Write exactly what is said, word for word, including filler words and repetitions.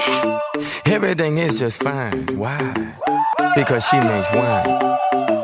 Everything is just fine. Why? Because she makes wine.